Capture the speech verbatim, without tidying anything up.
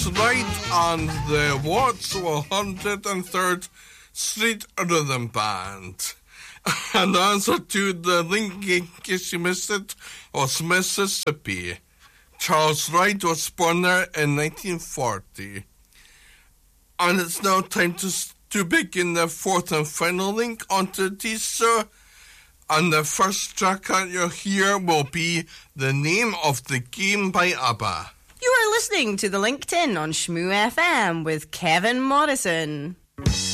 Right on the Watts one hundred third Street Rhythm Band. And answer to the link in case you missed it was Mississippi. Charles Wright was born there in nineteen forty. And it's now time to, to begin the fourth and final link onto the teaser. And the first track that you'll hear will be The Name of the Game by ABBA. You are listening to the LinkedIn on Shmoo F M with Kevin Morrison.